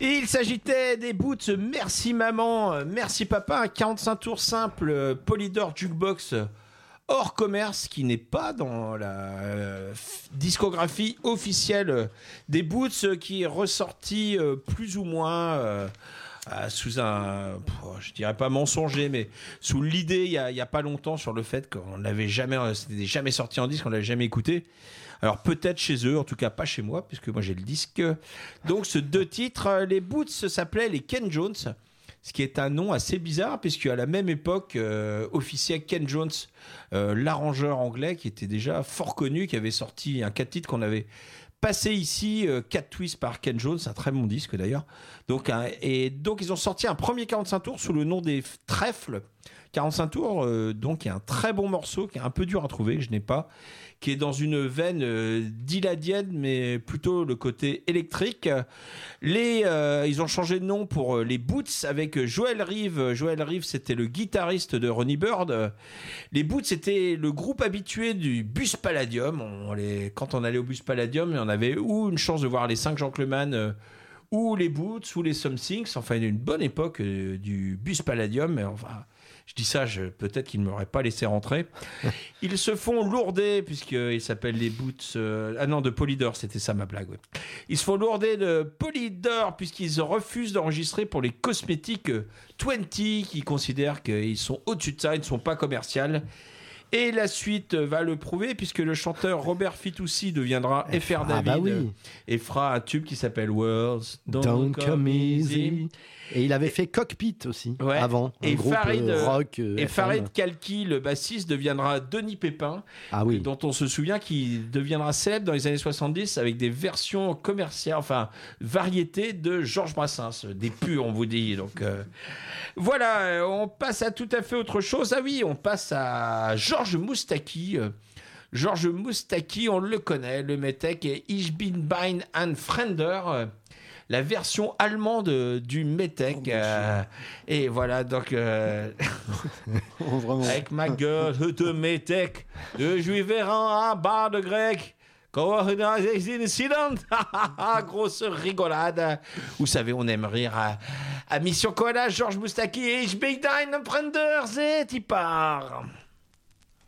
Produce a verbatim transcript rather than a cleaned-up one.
Il s'agitait des Boots Merci Maman, Merci Papa, un quarante-cinq tours simple Polydor Jukebox hors commerce qui n'est pas dans la euh, discographie officielle des Boots, qui est ressorti euh, plus ou moins euh, euh, sous un, je dirais pas mensonger, mais sous l'idée il y a, il y a pas longtemps sur le fait qu'on n'avait jamais, c'était jamais sorti en disque, on l'avait jamais écouté. Alors peut-être chez eux, en tout cas pas chez moi, puisque moi j'ai le disque. Donc ce deux titres, les Boots s'appelaient les Ken Jones, ce qui est un nom assez bizarre, puisque à la même époque euh, officiait Ken Jones, euh, l'arrangeur anglais, qui était déjà fort connu, qui avait sorti un quatre titres qu'on avait passé ici, euh, quatre twists par Ken Jones, un très bon disque d'ailleurs. Donc, un, et donc ils ont sorti un premier quarante-cinq tours sous le nom des Trèfles. quarante-cinq tours, euh, donc il y a un très bon morceau qui est un peu dur à trouver, que je n'ai pas, qui est dans une veine euh, dyladienne, mais plutôt le côté électrique. Les, euh, ils ont changé de nom pour euh, les Boots avec Joel Reeve. Joel Reeve, c'était le guitariste de Ronnie Bird. Les Boots, c'était le groupe habitué du Bus Palladium. On les, quand on allait au Bus Palladium, on avait ou une chance de voir les cinq Gentlemen, euh, ou les Boots, ou les Somethings. Enfin, une bonne époque euh, du Bus Palladium, mais enfin... Je dis ça, je, peut-être qu'ils ne m'auraient pas laissé rentrer. Ils se font lourder, puisqu'ils s'appellent les Boots... Euh, ah non, de Polydor, c'était ça ma blague. Ouais. Ils se font lourder de Polydor, puisqu'ils refusent d'enregistrer pour les cosmétiques vingt, qui considèrent qu'ils sont au-dessus de ça, ils ne sont pas commerciaux. Et la suite va le prouver, puisque le chanteur Robert Fitoussi deviendra F R David, ah bah oui. et fera un tube qui s'appelle Words Don't, Don't Come, Come Easy. Easy. Et il avait fait Cockpit aussi, ouais. avant, un et groupe Farid, euh, rock euh, Et F M. Farid Kalki, le bassiste, deviendra Denis Pépin, ah oui. dont on se souvient qu'il deviendra célèbre dans les années soixante-dix avec des versions commerciales, enfin variétés de Georges Brassens, des purs on vous dit. Donc euh, voilà, on passe à tout à fait autre chose. Ah oui, on passe à Georges Moustaki. Georges Moustaki, on le connaît, le Metek et Ich bin Bein ein Fremder, la version allemande du Metek. Oh, euh, et voilà, donc euh, oh, avec ma gueule de Metek, de juif errant à bar de grec. Grosse rigolade. Vous savez, on aime rire à, à Mission Koala. Georges Moustaki et Ich bin ein Fremder, c'est y part.